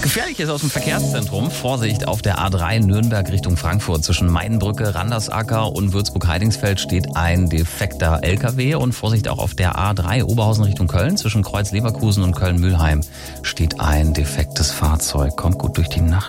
Gefährliches aus dem Verkehrszentrum. Vorsicht auf der A3 Nürnberg Richtung Frankfurt. Zwischen Maidenbrücke, Randersacker und Würzburg-Heidingsfeld steht ein defekter LKW. Und Vorsicht auch auf der A3 Oberhausen Richtung Köln. Zwischen Kreuz Leverkusen und Köln-Mühlheim steht ein defektes Fahrzeug. Kommt gut durch die Nacht.